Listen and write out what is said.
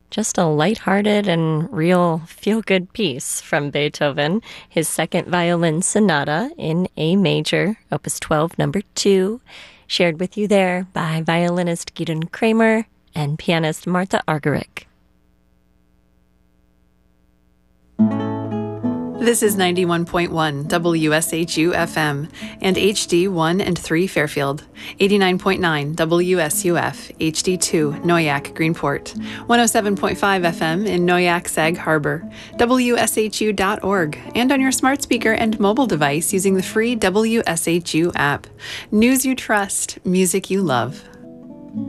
Just a lighthearted and real feel-good piece from Beethoven, his second violin sonata in A major, Opus 12, number 2, shared with you there by violinist Gidon Kramer and pianist Martha Argerich. This is 91.1 WSHU FM and HD 1 and 3 Fairfield, 89.9 WSUF HD 2 Noyak Greenport, 107.5 FM in Noyak Sag Harbor, WSHU.org, and on your smart speaker and mobile device using the free WSHU app. News you trust, music you love.